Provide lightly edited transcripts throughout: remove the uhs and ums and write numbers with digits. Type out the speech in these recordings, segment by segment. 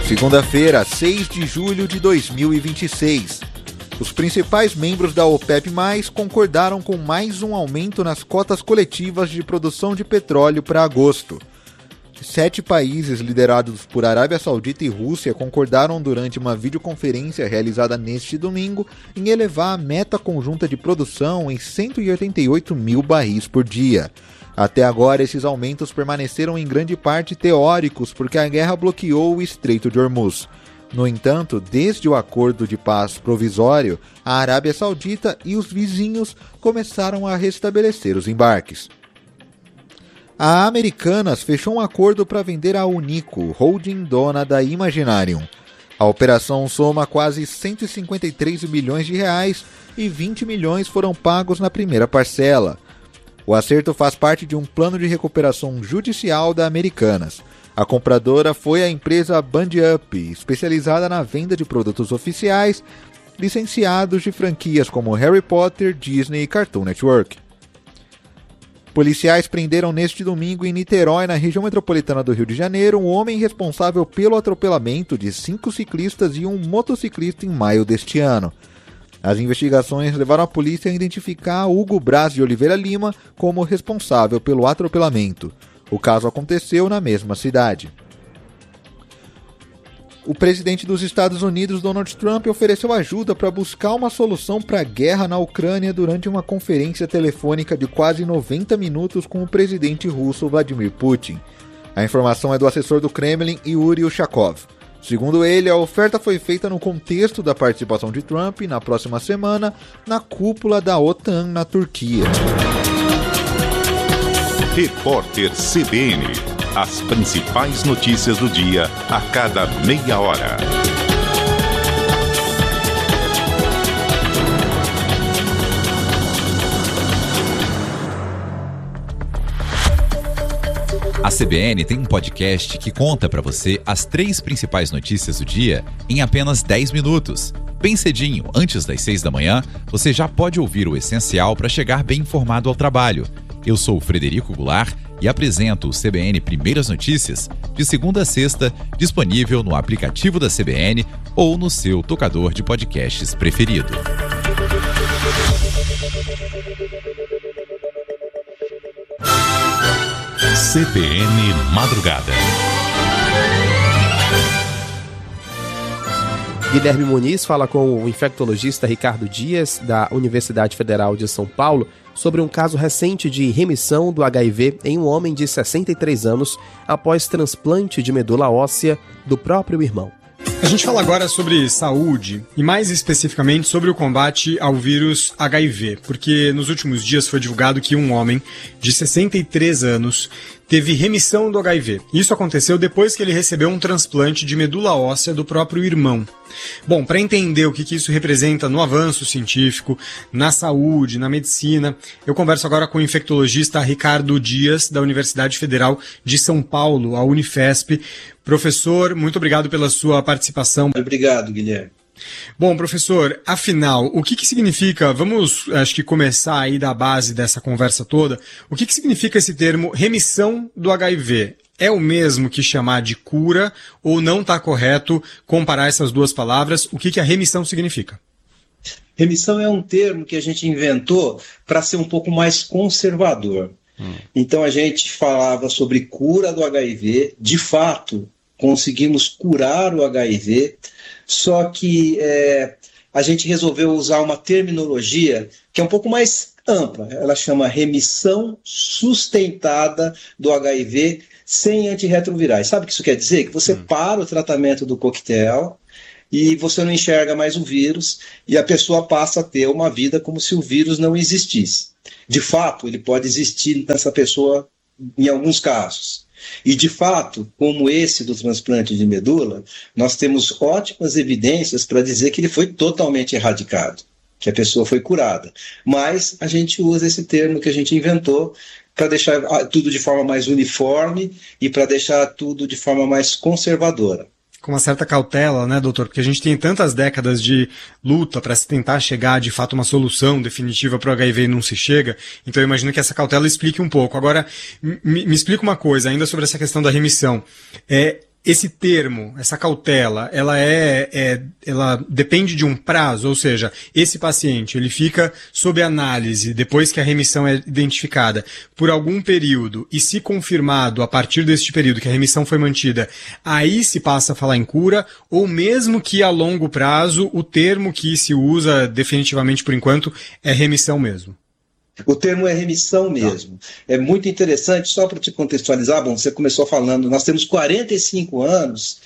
Segunda-feira, 6 de julho de 2026. Os principais membros da OPEP+, concordaram com mais um aumento nas cotas coletivas de produção de petróleo para agosto. 7 países liderados por Arábia Saudita e Rússia concordaram durante uma videoconferência realizada neste domingo em elevar a meta conjunta de produção em 188 mil barris por dia. Até agora, esses aumentos permaneceram em grande parte teóricos porque a guerra bloqueou o Estreito de Hormuz. No entanto, desde o acordo de paz provisório, a Arábia Saudita e os vizinhos começaram a restabelecer os embarques. A Americanas fechou um acordo para vender a Unico, holding dona da Imaginarium. A operação soma quase 153 milhões de reais e 20 milhões foram pagos na primeira parcela. O acerto faz parte de um plano de recuperação judicial da Americanas. A compradora foi a empresa Band Up, especializada na venda de produtos oficiais, licenciados de franquias como Harry Potter, Disney e Cartoon Network. Policiais prenderam neste domingo em Niterói, na região metropolitana do Rio de Janeiro, um homem responsável pelo atropelamento de 5 ciclistas e um motociclista em maio deste ano. As investigações levaram a polícia a identificar Hugo Braz de Oliveira Lima como responsável pelo atropelamento. O caso aconteceu na mesma cidade. O presidente dos Estados Unidos, Donald Trump, ofereceu ajuda para buscar uma solução para a guerra na Ucrânia durante uma conferência telefônica de quase 90 minutos com o presidente russo Vladimir Putin. A informação é do assessor do Kremlin, Yuri Ushakov. Segundo ele, a oferta foi feita no contexto da participação de Trump na próxima semana na cúpula da OTAN na Turquia. Repórter CBN. As principais notícias do dia a cada meia hora. A CBN tem um podcast que conta para você as 3 principais notícias do dia em apenas 10 minutos. Bem cedinho, antes das 6 da manhã, você já pode ouvir o essencial para chegar bem informado ao trabalho. Eu sou o Frederico Goulart e apresento o CBN Primeiras Notícias de segunda a sexta, disponível no aplicativo da CBN ou no seu tocador de podcasts preferido. CBN Madrugada. Guilherme Muniz fala com o infectologista Ricardo Dias, da Universidade Federal de São Paulo, sobre um caso recente de remissão do HIV em um homem de 63 anos após transplante de medula óssea do próprio irmão. A gente fala agora sobre saúde e mais especificamente sobre o combate ao vírus HIV, porque nos últimos dias foi divulgado que um homem de 63 anos teve remissão do HIV. Isso aconteceu depois que ele recebeu um transplante de medula óssea do próprio irmão. Bom, para entender o que isso representa no avanço científico, na saúde, na medicina, eu converso agora com o infectologista Ricardo Dias, da Universidade Federal de São Paulo, a Unifesp. Professor, muito obrigado pela sua participação. Obrigado, Guilherme. Bom, professor, afinal, o que significa, vamos, acho que começar aí da base dessa conversa toda, o que significa esse termo remissão do HIV? É o mesmo que chamar de cura ou não está correto comparar essas duas palavras? O que a remissão significa? Remissão é um termo que a gente inventou para ser um pouco mais conservador. Então a gente falava sobre cura do HIV, de fato conseguimos curar o HIV, só que a gente resolveu usar uma terminologia que é um pouco mais ampla. Ela chama remissão sustentada do HIV sem antirretrovirais. Sabe o que isso quer dizer? Que você para o tratamento do coquetel e você não enxerga mais o vírus e a pessoa passa a ter uma vida como se o vírus não existisse. De fato, ele pode existir nessa pessoa em alguns casos. E, de fato, como esse do transplante de medula, nós temos ótimas evidências para dizer que ele foi totalmente erradicado, que a pessoa foi curada. Mas a gente usa esse termo que a gente inventou para deixar tudo de forma mais uniforme e para deixar tudo de forma mais conservadora. Com uma certa cautela, né, doutor? Porque a gente tem tantas décadas de luta para se tentar chegar, de fato, uma solução definitiva para o HIV e não se chega. Então eu imagino que essa cautela explique um pouco. Agora, me explica uma coisa, ainda sobre essa questão da remissão. esse termo, essa cautela, ela depende de um prazo, ou seja, esse paciente ele fica sob análise depois que a remissão é identificada por algum período e se confirmado a partir deste período que a remissão foi mantida, aí se passa a falar em cura, ou mesmo que a longo prazo o termo que se usa definitivamente por enquanto é remissão mesmo? O termo é remissão mesmo. É muito interessante, só para te contextualizar, bom, você começou falando, nós temos 45 anos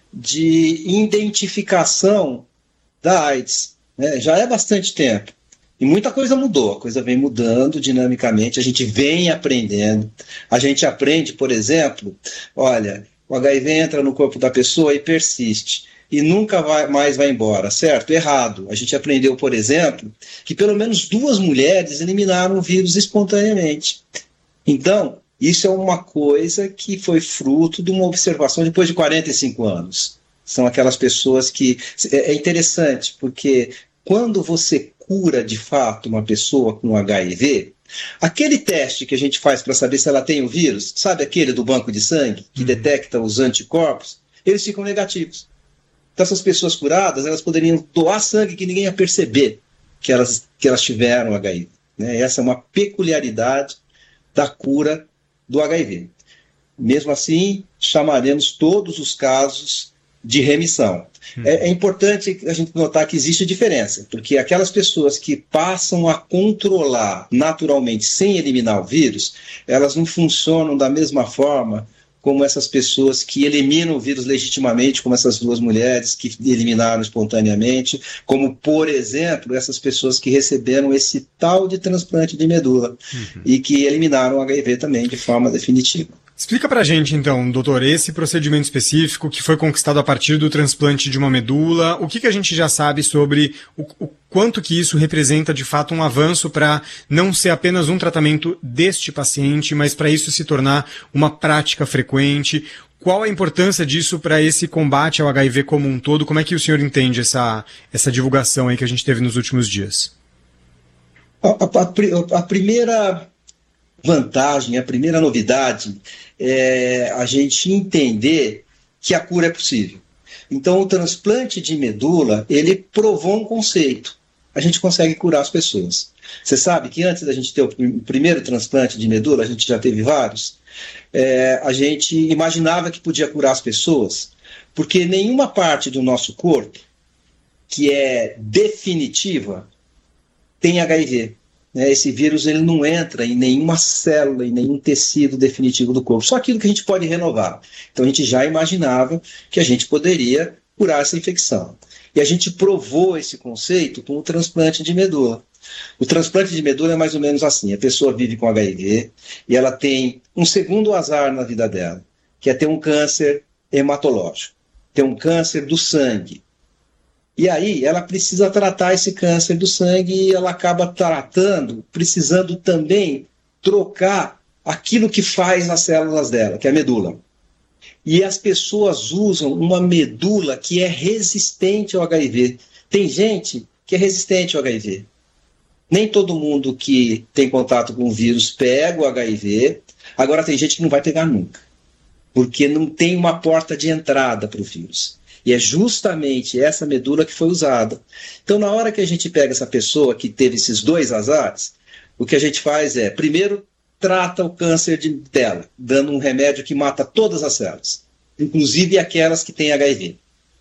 de identificação da AIDS, né? Já é bastante tempo. E muita coisa mudou, a coisa vem mudando dinamicamente, a gente vem aprendendo. A gente aprende, por exemplo, olha, o HIV entra no corpo da pessoa e persiste. E nunca mais vai embora, certo? Errado. A gente aprendeu, por exemplo, que pelo menos 2 mulheres eliminaram o vírus espontaneamente. Então, isso é uma coisa que foi fruto de uma observação depois de 45 anos. São aquelas pessoas que... É interessante, porque quando você cura de fato uma pessoa com HIV, aquele teste que a gente faz para saber se ela tem o vírus, sabe aquele do banco de sangue, que detecta os anticorpos, eles ficam negativos. Então, essas pessoas curadas, elas poderiam doar sangue que ninguém ia perceber que elas tiveram HIV. Né? Essa é uma peculiaridade da cura do HIV. Mesmo assim, chamaremos todos os casos de remissão. É importante a gente notar que existe diferença, porque aquelas pessoas que passam a controlar naturalmente sem eliminar o vírus, elas não funcionam da mesma forma como essas pessoas que eliminam o vírus legitimamente, como essas 2 mulheres que eliminaram espontaneamente, como, por exemplo, essas pessoas que receberam esse tal de transplante de medula e que eliminaram o HIV também de forma definitiva. Explica pra gente, então, doutor, esse procedimento específico que foi conquistado a partir do transplante de uma medula, o que a gente já sabe sobre o quanto que isso representa, de fato, um avanço para não ser apenas um tratamento deste paciente, mas para isso se tornar uma prática frequente? Qual a importância disso para esse combate ao HIV como um todo? Como é que o senhor entende essa divulgação aí que a gente teve nos últimos dias? A primeira vantagem, a primeira novidade é a gente entender que a cura é possível. Então, o transplante de medula, ele provou um conceito. A gente consegue curar as pessoas. Você sabe que antes da gente ter o primeiro transplante de medula, a gente já teve vários, a gente imaginava que podia curar as pessoas, porque nenhuma parte do nosso corpo que é definitiva tem HIV. Esse vírus ele não entra em nenhuma célula, em nenhum tecido definitivo do corpo, só aquilo que a gente pode renovar. Então a gente já imaginava que a gente poderia curar essa infecção. E a gente provou esse conceito com o transplante de medula. O transplante de medula é mais ou menos assim: a pessoa vive com HIV e ela tem um segundo azar na vida dela, que é ter um câncer hematológico, ter um câncer do sangue. E aí ela precisa tratar esse câncer do sangue e ela acaba precisando também trocar aquilo que faz nas células dela, que é a medula. E as pessoas usam uma medula que é resistente ao HIV. Tem gente que é resistente ao HIV. Nem todo mundo que tem contato com o vírus pega o HIV. Agora tem gente que não vai pegar nunca, porque não tem uma porta de entrada para o vírus. E é justamente essa medula que foi usada. Então, na hora que a gente pega essa pessoa que teve esses 2 azares, o que a gente faz é, primeiro, trata o câncer dela, dando um remédio que mata todas as células, inclusive aquelas que têm HIV.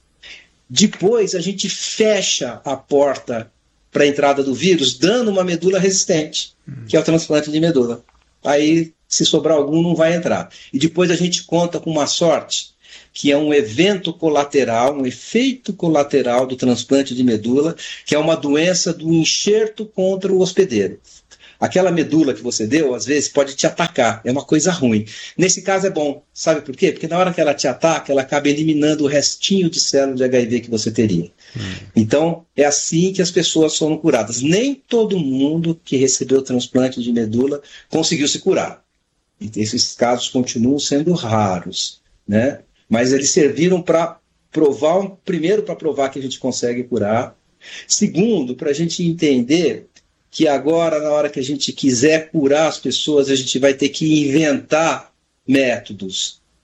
Depois, a gente fecha a porta para a entrada do vírus, dando uma medula resistente, que é o transplante de medula. Aí, se sobrar algum, não vai entrar. E depois a gente conta com uma sorte, que é um evento colateral, um efeito colateral do transplante de medula, que é uma doença do enxerto contra o hospedeiro. Aquela medula que você deu, às vezes, pode te atacar, é uma coisa ruim. Nesse caso é bom, sabe por quê? Porque na hora que ela te ataca, ela acaba eliminando o restinho de célula de HIV que você teria. Então, é assim que as pessoas foram curadas. Nem todo mundo que recebeu o transplante de medula conseguiu se curar. E esses casos continuam sendo raros, né? Mas eles serviram para provar, primeiro, para provar que a gente consegue curar. Segundo, para a gente entender que agora, na hora que a gente quiser curar as pessoas, a gente vai ter que inventar métodos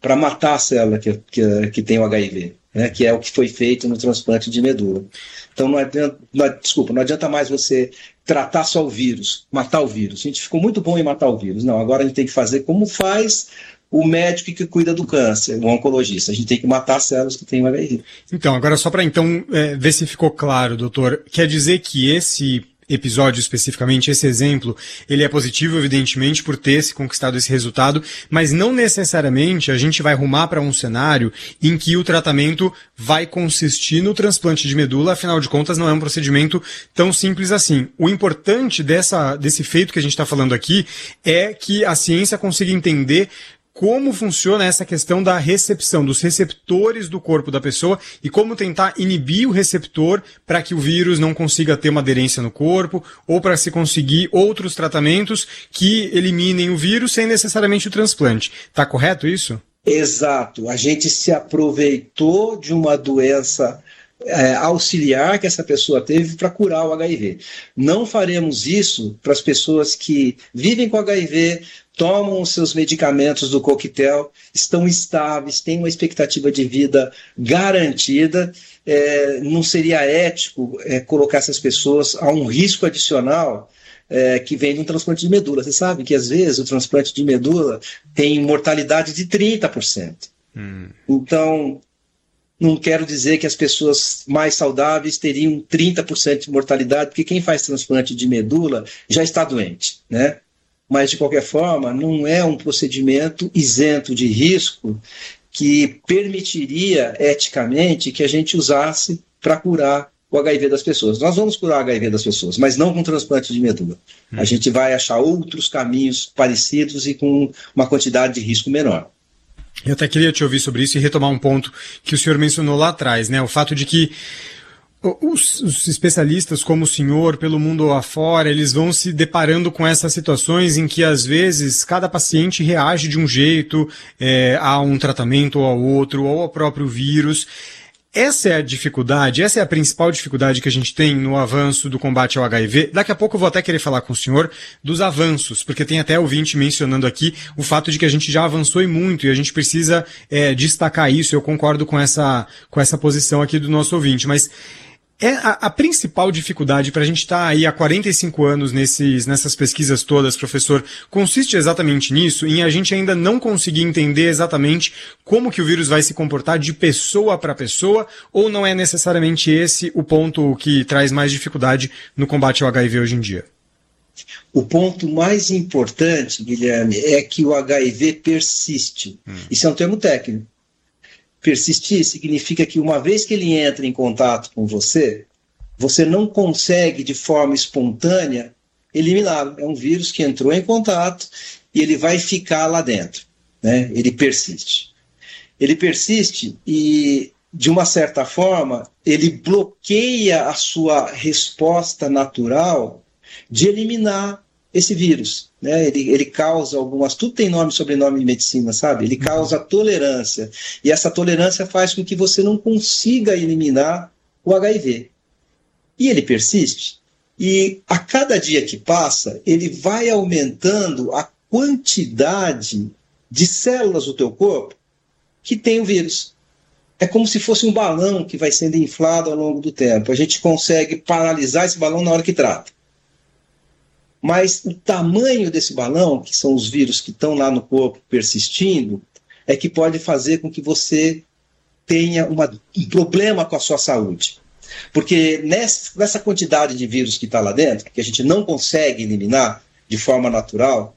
para matar a célula que tem o HIV, né, que é o que foi feito no transplante de medula. Então não adianta mais você tratar só o vírus, matar o vírus. A gente ficou muito bom em matar o vírus. Não, agora a gente tem que fazer como faz o médico que cuida do câncer, o oncologista. A gente tem que matar as células que têm o HIV. Então, agora só para ver se ficou claro, doutor, quer dizer que esse episódio especificamente, esse exemplo, ele é positivo, evidentemente, por ter conquistado esse resultado, mas não necessariamente a gente vai rumar para um cenário em que o tratamento vai consistir no transplante de medula, afinal de contas não é um procedimento tão simples assim. O importante desse feito que a gente está falando aqui é que a ciência consiga entender como funciona essa questão da recepção, dos receptores do corpo da pessoa e como tentar inibir o receptor para que o vírus não consiga ter uma aderência no corpo ou para se conseguir outros tratamentos que eliminem o vírus sem necessariamente o transplante. Está correto isso? Exato. A gente se aproveitou de uma doença auxiliar que essa pessoa teve para curar o HIV. Não faremos isso para as pessoas que vivem com HIV, tomam os seus medicamentos do coquetel, estão estáveis, têm uma expectativa de vida garantida. Não seria ético colocar essas pessoas a um risco adicional que vem de um transplante de medula. Você sabe que às vezes o transplante de medula tem mortalidade de 30%. Então, não quero dizer que as pessoas mais saudáveis teriam 30% de mortalidade, porque quem faz transplante de medula já está doente, né? Mas, de qualquer forma, não é um procedimento isento de risco que permitiria, eticamente, que a gente usasse para curar o HIV das pessoas. Nós vamos curar o HIV das pessoas, mas não com transplante de medula. A gente vai achar outros caminhos parecidos e com uma quantidade de risco menor. Eu até queria te ouvir sobre isso e retomar um ponto que o senhor mencionou lá atrás, né? O fato de que os especialistas como o senhor, pelo mundo afora, eles vão se deparando com essas situações em que, às vezes, cada paciente reage de um jeito a um tratamento ou ao outro, ou ao próprio vírus. Essa é a dificuldade, essa é a principal dificuldade que a gente tem no avanço do combate ao HIV. Daqui a pouco eu vou até querer falar com o senhor dos avanços, porque tem até ouvinte mencionando aqui o fato de que a gente já avançou e muito, e a gente precisa destacar isso. Eu concordo com essa posição aqui do nosso ouvinte, mas a principal dificuldade para a gente estar aí há 45 anos nessas pesquisas todas, professor, consiste exatamente nisso, em a gente ainda não conseguir entender exatamente como que o vírus vai se comportar de pessoa para pessoa, ou não é necessariamente esse o ponto que traz mais dificuldade no combate ao HIV hoje em dia? O ponto mais importante, Guilherme, é que o HIV persiste. Isso é um termo técnico. Persistir significa que uma vez que ele entra em contato com você, você não consegue de forma espontânea eliminá-lo. É um vírus que entrou em contato e ele vai ficar lá dentro, né? Ele persiste. Ele persiste e, de uma certa forma, ele bloqueia a sua resposta natural de eliminar esse vírus, né? Ele causa algumas... Tudo tem nome e sobrenome de medicina, sabe? Ele causa tolerância. E essa tolerância faz com que você não consiga eliminar o HIV. E ele persiste. E a cada dia que passa, ele vai aumentando a quantidade de células do teu corpo que tem o vírus. É como se fosse um balão que vai sendo inflado ao longo do tempo. A gente consegue paralisar esse balão na hora que trata. Mas o tamanho desse balão, que são os vírus que estão lá no corpo persistindo, é que pode fazer com que você tenha um problema com a sua saúde. Porque nessa quantidade de vírus que está lá dentro, que a gente não consegue eliminar de forma natural,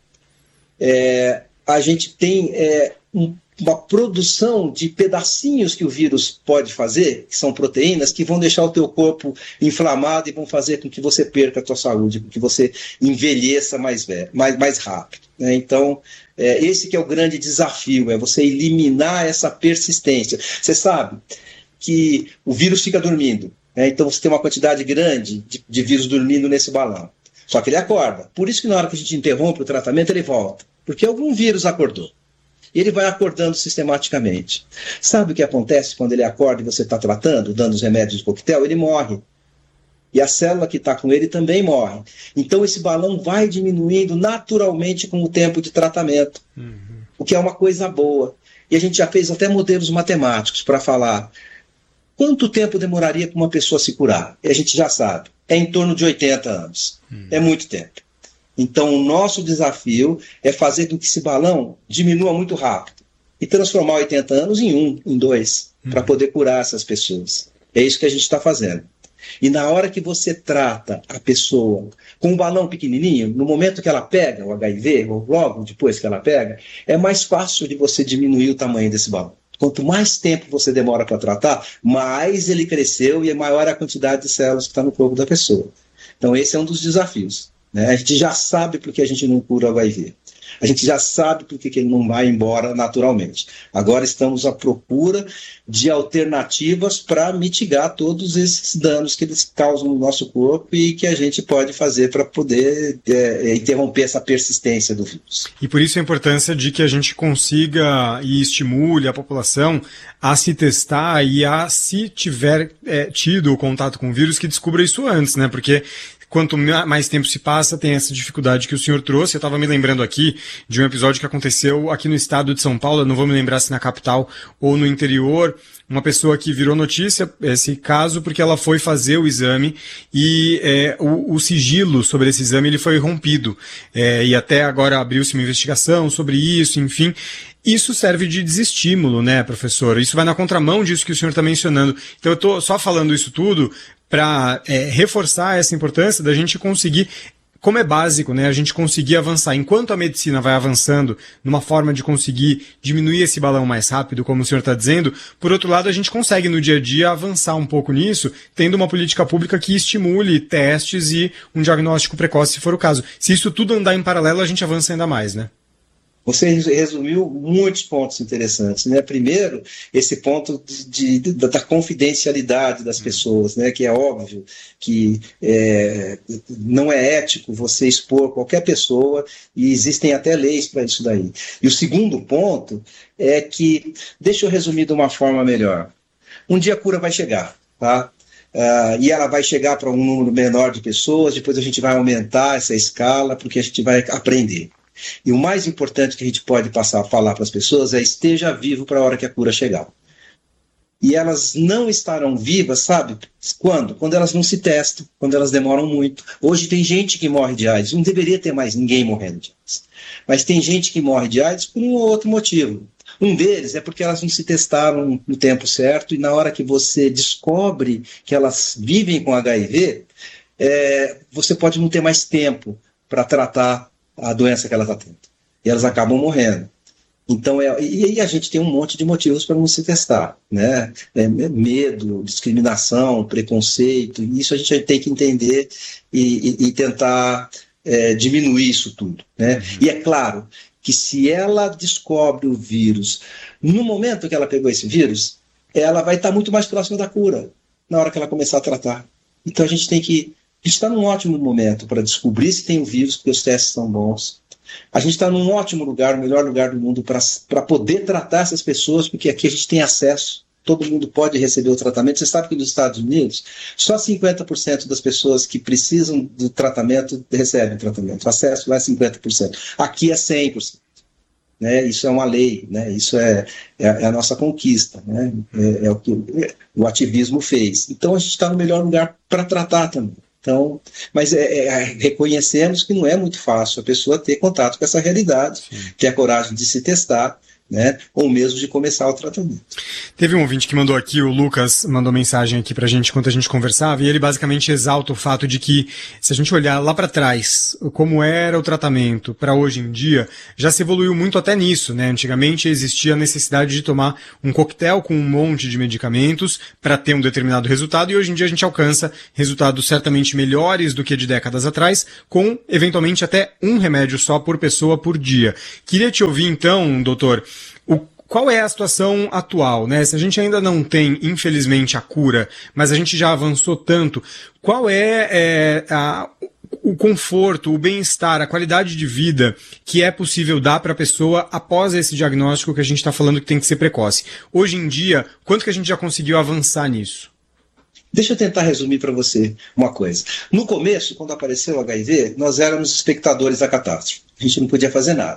a gente tem uma produção de pedacinhos que o vírus pode fazer, que são proteínas, que vão deixar o teu corpo inflamado e vão fazer com que você perca a tua saúde, com que você envelheça mais rápido, né? Então, esse que é o grande desafio, é você eliminar essa persistência. Você sabe que o vírus fica dormindo, né? Então você tem uma quantidade grande de vírus dormindo nesse balão. Só que ele acorda. Por isso que na hora que a gente interrompe o tratamento, ele volta. Porque algum vírus acordou. E ele vai acordando sistematicamente. Sabe o que acontece quando ele acorda e você está tratando, dando os remédios de coquetel? Ele morre. E a célula que está com ele também morre. Então esse balão vai diminuindo naturalmente com o tempo de tratamento. O que é uma coisa boa. E a gente já fez até modelos matemáticos para falar quanto tempo demoraria para uma pessoa se curar. E a gente já sabe, é em torno de 80 anos. É muito tempo. Então, o nosso desafio é fazer com que esse balão diminua muito rápido e transformar 80 anos em 2, para poder curar essas pessoas. É isso que a gente está fazendo. E na hora que você trata a pessoa com um balão pequenininho, no momento que ela pega o HIV, ou logo depois que ela pega, é mais fácil de você diminuir o tamanho desse balão. Quanto mais tempo você demora para tratar, mais ele cresceu e maior a quantidade de células que está no corpo da pessoa. Então esse é um dos desafios. A gente já sabe por que a gente não cura o HIV. A gente já sabe por que ele não vai embora naturalmente. Agora estamos à procura de alternativas para mitigar todos esses danos que eles causam no nosso corpo e que a gente pode fazer para poder interromper essa persistência do vírus. E por isso a importância de que a gente consiga e estimule a população a se testar e a, se tiver tido o contato com o vírus, que descubra isso antes, né? Porque quanto mais tempo se passa, tem essa dificuldade que o senhor trouxe. Eu estava me lembrando aqui de um episódio que aconteceu aqui no estado de São Paulo, eu não vou me lembrar se na capital ou no interior, uma pessoa que virou notícia, esse caso, porque ela foi fazer o exame e o sigilo sobre esse exame ele foi rompido. E até agora abriu-se uma investigação sobre isso, enfim. Isso serve de desestímulo, né, professor? Isso vai na contramão disso que o senhor está mencionando. Então eu estou só falando isso tudo para reforçar essa importância da gente conseguir, como é básico, né, a gente conseguir avançar. Enquanto a medicina vai avançando numa forma de conseguir diminuir esse balão mais rápido, como o senhor está dizendo, por outro lado, a gente consegue no dia a dia avançar um pouco nisso, tendo uma política pública que estimule testes e um diagnóstico precoce, se for o caso. Se isso tudo andar em paralelo, a gente avança ainda mais, né? Você resumiu muitos pontos interessantes, né? Primeiro, esse ponto da confidencialidade das pessoas, né? Que é óbvio que não é ético você expor qualquer pessoa e existem até leis para isso daí. E o segundo ponto é que, deixa eu resumir de uma forma melhor. Um dia a cura vai chegar, tá? E ela vai chegar para um número menor de pessoas, depois a gente vai aumentar essa escala, porque a gente vai aprender. E o mais importante que a gente pode passar a falar para as pessoas é: esteja vivo para a hora que a cura chegar. E elas não estarão vivas, sabe? Quando? Quando elas não se testam, quando elas demoram muito. Hoje tem gente que morre de AIDS, não deveria ter mais ninguém morrendo de AIDS. Mas tem gente que morre de AIDS por um ou outro motivo. Um deles é porque elas não se testaram no tempo certo, e na hora que você descobre que elas vivem com HIV, você pode não ter mais tempo para tratar a doença que ela está tendo. E elas acabam morrendo. Então, e a gente tem um monte de motivos para não se testar, né? Medo, discriminação, preconceito, e isso a gente tem que entender e tentar diminuir isso tudo, né? E é claro que se ela descobre o vírus, no momento que ela pegou esse vírus, ela vai estar muito mais próxima da cura, na hora que ela começar a tratar. Então a gente tem que... A gente está num ótimo momento para descobrir se tem o vírus, porque os testes são bons. A gente está num ótimo lugar, o melhor lugar do mundo para poder tratar essas pessoas, porque aqui a gente tem acesso, todo mundo pode receber o tratamento. Você sabe que nos Estados Unidos, só 50% das pessoas que precisam do tratamento recebem tratamento. O acesso lá é 50%. Aqui é 100%. Né? Isso é uma lei, né? Isso é a nossa conquista, né? É o que o ativismo fez. Então a gente está no melhor lugar para tratar também. Então, mas reconhecemos que não é muito fácil a pessoa ter contato com essa realidade, ter a coragem de se testar, né, ou mesmo de começar o tratamento. Teve um ouvinte que mandou aqui, o Lucas mandou mensagem aqui pra gente enquanto a gente conversava, e ele basicamente exalta o fato de que, se a gente olhar lá para trás, como era o tratamento para hoje em dia, já se evoluiu muito até nisso, né? Antigamente existia a necessidade de tomar um coquetel com um monte de medicamentos para ter um determinado resultado, e hoje em dia a gente alcança resultados certamente melhores do que de décadas atrás, com eventualmente até um remédio só por pessoa por dia. Queria te ouvir então, doutor, qual é a situação atual, né? Se a gente ainda não tem, infelizmente, a cura, mas a gente já avançou tanto, qual é o conforto, o bem-estar, a qualidade de vida que é possível dar para a pessoa após esse diagnóstico que a gente está falando que tem que ser precoce? Hoje em dia, quanto que a gente já conseguiu avançar nisso? Deixa eu tentar resumir para você uma coisa. No começo, quando apareceu o HIV, nós éramos espectadores da catástrofe. A gente não podia fazer nada.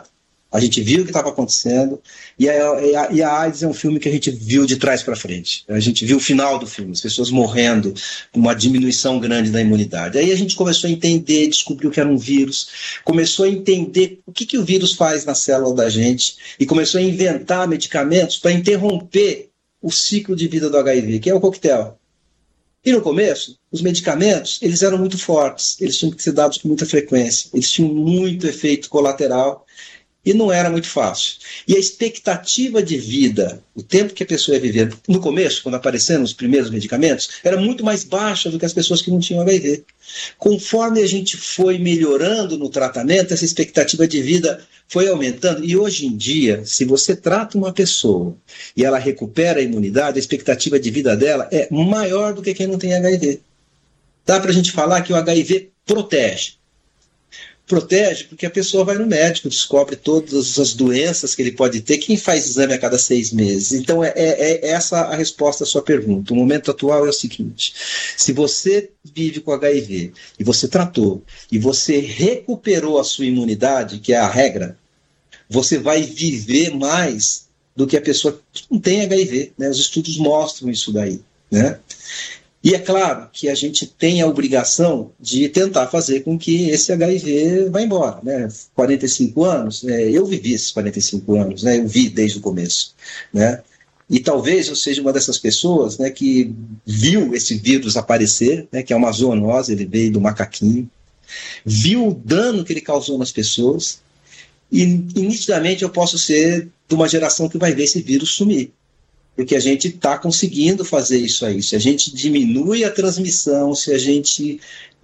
A gente viu o que estava acontecendo, e a AIDS é um filme que a gente viu de trás para frente. A gente viu o final do filme, as pessoas morrendo, uma diminuição grande da imunidade. Aí a gente começou a entender, descobriu que era um vírus, começou a entender o que o vírus faz na célula da gente, e começou a inventar medicamentos para interromper o ciclo de vida do HIV, que é o coquetel. E no começo, os medicamentos, eles eram muito fortes, eles tinham que ser dados com muita frequência, eles tinham muito efeito colateral, e não era muito fácil. E a expectativa de vida, o tempo que a pessoa ia viver, no começo, quando apareceram os primeiros medicamentos, era muito mais baixa do que as pessoas que não tinham HIV. Conforme a gente foi melhorando no tratamento, essa expectativa de vida foi aumentando. E hoje em dia, se você trata uma pessoa e ela recupera a imunidade, a expectativa de vida dela é maior do que quem não tem HIV. Dá para a gente falar que o HIV protege. Protege porque a pessoa vai no médico, descobre todas as doenças que ele pode ter. Quem faz exame a cada 6 meses? Então é essa a resposta à sua pergunta. O momento atual é o seguinte: se você vive com HIV e você tratou e você recuperou a sua imunidade, que é a regra, você vai viver mais do que a pessoa que não tem HIV, né? Os estudos mostram isso daí, né? E é claro que a gente tem a obrigação de tentar fazer com que esse HIV vá embora, né? 45 anos, eu vivi esses 45 anos, né? Eu vi desde o começo, né? E talvez eu seja uma dessas pessoas, né, que viu esse vírus aparecer, né, que é uma zoonose, ele veio do macaquinho, viu o dano que ele causou nas pessoas, e nitidamente eu posso ser de uma geração que vai ver esse vírus sumir. Porque a gente está conseguindo fazer isso aí. Se a gente diminui a transmissão, se a gente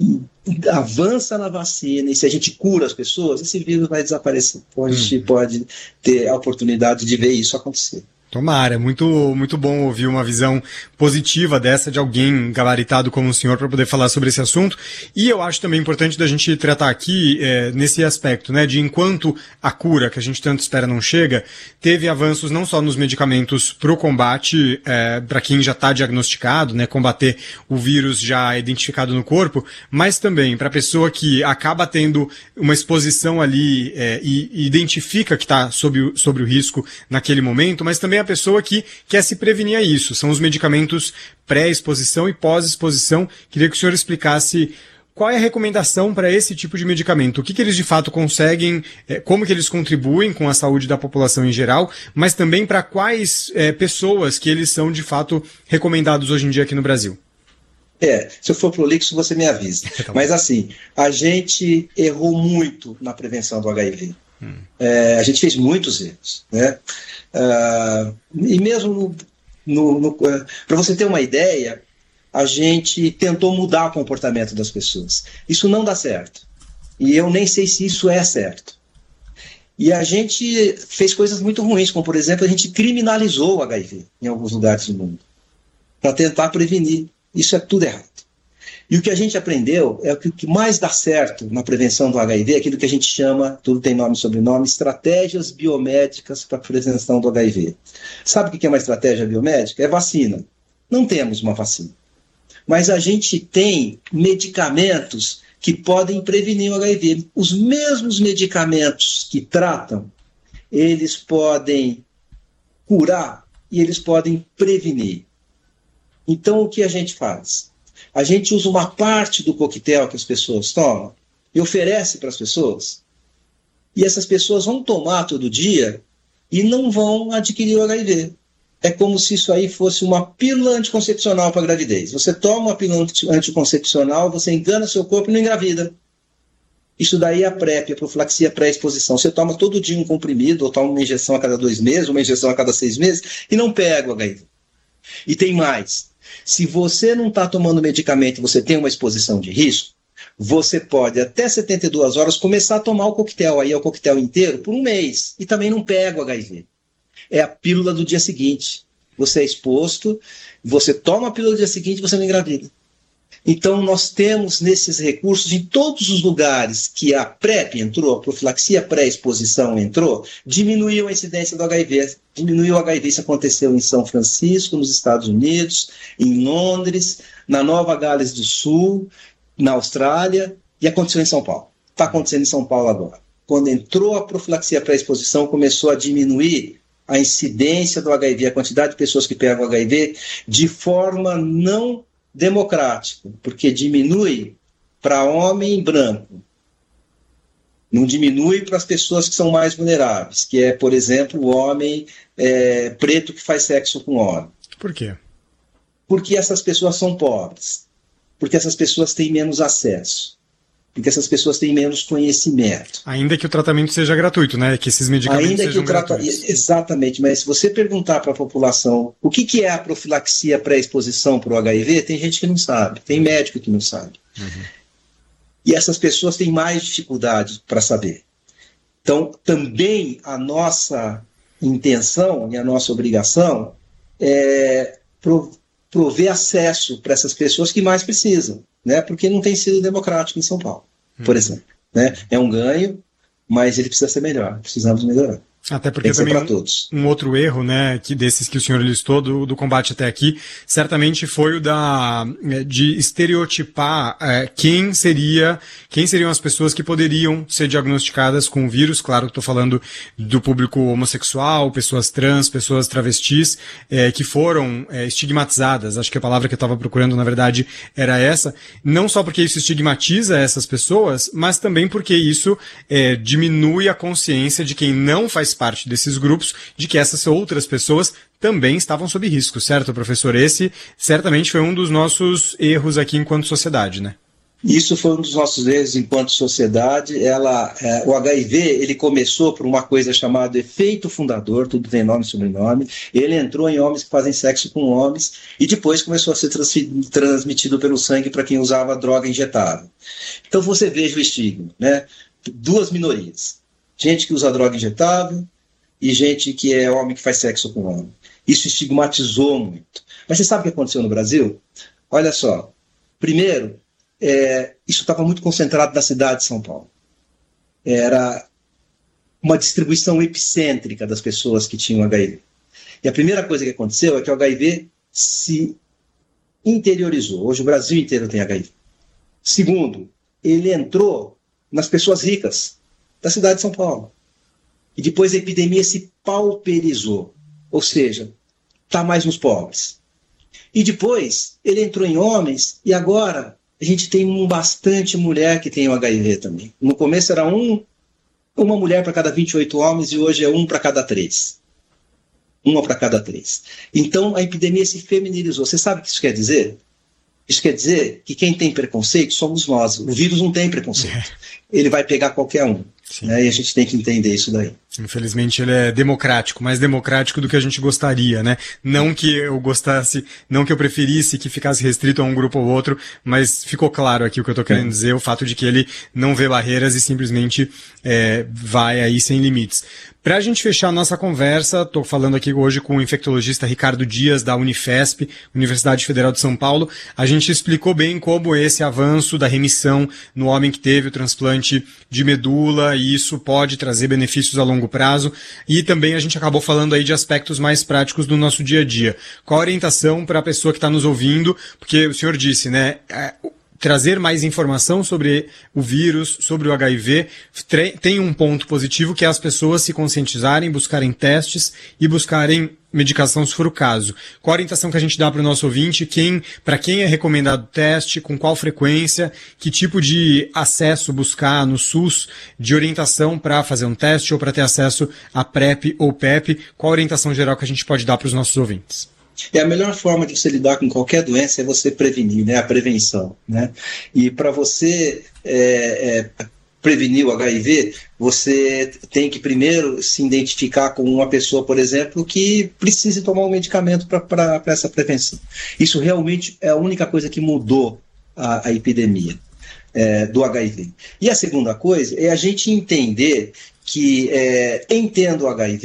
avança na vacina e se a gente cura as pessoas, esse vírus vai desaparecer. A gente pode ter a oportunidade de ver isso acontecer. Tomara, muito, muito bom ouvir uma visão positiva dessa de alguém gabaritado como o senhor para poder falar sobre esse assunto. E eu acho também importante da gente tratar aqui nesse aspecto, né, de enquanto a cura que a gente tanto espera não chega, teve avanços não só nos medicamentos para o combate, para quem já está diagnosticado, né, combater o vírus já identificado no corpo, mas também para a pessoa que acaba tendo uma exposição ali e identifica que está sobre o risco naquele momento, mas também a pessoa que quer se prevenir a isso. São os medicamentos pré-exposição e pós-exposição. Queria que o senhor explicasse qual é a recomendação para esse tipo de medicamento. O que eles de fato conseguem, como que eles contribuem com a saúde da população em geral, mas também para quais pessoas que eles são de fato recomendados hoje em dia aqui no Brasil. Se eu for prolixo, você me avisa. Mas assim, a gente errou muito na prevenção do HIV. A gente fez muitos erros, né? E mesmo para você ter uma ideia, a gente tentou mudar o comportamento das pessoas. Isso não dá certo. E eu nem sei se isso é certo. E a gente fez coisas muito ruins, como por exemplo, a gente criminalizou o HIV em alguns lugares do mundo para tentar prevenir. Isso é tudo errado. E o que a gente aprendeu é que o que mais dá certo na prevenção do HIV é aquilo que a gente chama, tudo tem nome e sobrenome, estratégias biomédicas para a prevenção do HIV. Sabe o que é uma estratégia biomédica? É vacina. Não temos uma vacina. Mas a gente tem medicamentos que podem prevenir o HIV. Os mesmos medicamentos que tratam, eles podem curar e eles podem prevenir. Então, o que a gente faz? A gente usa uma parte do coquetel que as pessoas tomam e oferece para as pessoas. E essas pessoas vão tomar todo dia e não vão adquirir o HIV. É como se isso aí fosse uma pílula anticoncepcional para a gravidez. Você toma uma pílula anticoncepcional, você engana seu corpo e não engravida. Isso daí é a PrEP, a profilaxia pré-exposição. Você toma todo dia um comprimido, ou toma uma injeção a cada 2 meses, uma injeção a cada 6 meses, e não pega o HIV. E tem mais. Se você não está tomando medicamento e você tem uma exposição de risco, você pode, até 72 horas, começar a tomar o coquetel, aí é o coquetel inteiro, por 1 mês, e também não pega o HIV. É a pílula do dia seguinte. Você é exposto, você toma a pílula do dia seguinte e você não engravida. Então, nós temos nesses recursos, em todos os lugares que a PrEP entrou, a profilaxia pré-exposição entrou, diminuiu a incidência do HIV. Diminuiu o HIV, isso aconteceu em São Francisco, nos Estados Unidos, em Londres, na Nova Gales do Sul, na Austrália, e aconteceu em São Paulo. Está acontecendo em São Paulo agora. quando entrou a profilaxia pré-exposição, começou a diminuir a incidência do HIV, a quantidade de pessoas que pegam HIV, de forma não democrática, porque diminui para homem branco, não diminui para as pessoas que são mais vulneráveis, que é, por exemplo, o homem preto que faz sexo com homem. Por quê? Porque essas pessoas são pobres, porque essas pessoas têm menos acesso, porque essas pessoas têm menos conhecimento. Ainda que o tratamento seja gratuito, né? Que esses medicamentos sejam gratuitos. Exatamente, mas se você perguntar para a população o que é a profilaxia pré-exposição para o HIV, tem gente que não sabe, tem médico que não sabe. Uhum. E essas pessoas têm mais dificuldade para saber. Então, também a nossa intenção e a nossa obrigação é prover acesso para essas pessoas que mais precisam, né? Porque não tem sido democrático em São Paulo, por exemplo. Né? É um ganho, mas ele precisa ser melhor, precisamos melhorar. Até porque também um outro erro, né, desses que o senhor listou do combate até aqui, certamente foi o de estereotipar quem seriam as pessoas que poderiam ser diagnosticadas com o vírus. Claro, estou falando do público homossexual, pessoas trans, pessoas travestis, que foram estigmatizadas. Acho que a palavra que eu estava procurando, na verdade, era essa. Não só porque isso estigmatiza essas pessoas, mas também porque isso diminui a consciência de quem não faz parte desses grupos, de que essas outras pessoas também estavam sob risco, certo, professor? Esse certamente foi um dos nossos erros aqui enquanto sociedade, né? Isso foi um dos nossos erros enquanto sociedade. O HIV, ele começou por uma coisa chamada efeito fundador, tudo tem nome e sobrenome. Ele entrou em homens que fazem sexo com homens e depois começou a ser transmitido pelo sangue para quem usava droga injetável. Então você veja o estigma, né? Duas minorias. Gente que usa droga injetável e gente que é homem que faz sexo com homem. Isso estigmatizou muito. Mas você sabe o que aconteceu no Brasil? Olha só. Primeiro, isso estava muito concentrado na cidade de São Paulo. Era uma distribuição epicêntrica das pessoas que tinham HIV. E a primeira coisa que aconteceu é que o HIV se interiorizou. Hoje o Brasil inteiro tem HIV. Segundo, ele entrou nas pessoas ricas da cidade de São Paulo. E depois a epidemia se pauperizou, ou seja, está mais nos pobres. E depois ele entrou em homens e agora a gente tem bastante mulher que tem o HIV também. No começo era uma mulher para cada 28 homens e hoje é 1 para cada 3. 1 para cada 3. Então a epidemia se feminilizou. Você sabe o que isso quer dizer? Isso quer dizer que quem tem preconceito somos nós. O vírus não tem preconceito. Ele vai pegar qualquer um. Né? E a gente tem que entender isso daí. Infelizmente ele é democrático, mais democrático do que a gente gostaria, né? Não que eu gostasse, não que eu preferisse que ficasse restrito a um grupo ou outro, mas ficou claro aqui o que eu estou querendo dizer, o fato de que ele não vê barreiras e simplesmente vai aí sem limites. Para a gente fechar a nossa conversa, estou falando aqui hoje com o infectologista Ricardo Dias, da Unifesp, Universidade Federal de São Paulo. A gente explicou bem como esse avanço da remissão no homem que teve o transplante de medula, e isso pode trazer benefícios a longo prazo. E também a gente acabou falando aí de aspectos mais práticos do nosso dia a dia. Qual a orientação para a pessoa que está nos ouvindo? Porque o senhor disse, né? Trazer mais informação sobre o vírus, sobre o HIV, tem um ponto positivo que é as pessoas se conscientizarem, buscarem testes e buscarem medicação se for o caso. Qual a orientação que a gente dá para o nosso ouvinte? Para quem é recomendado teste, com qual frequência, que tipo de acesso buscar no SUS de orientação para fazer um teste ou para ter acesso a PrEP ou PEP? Qual a orientação geral que a gente pode dar para os nossos ouvintes? A melhor forma de você lidar com qualquer doença é você prevenir, né? A prevenção. Né? E para você prevenir o HIV, você tem que primeiro se identificar com uma pessoa, por exemplo, que precise tomar um medicamento para essa prevenção. Isso realmente é a única coisa que mudou a epidemia do HIV. E a segunda coisa é a gente entender que, em tendo HIV,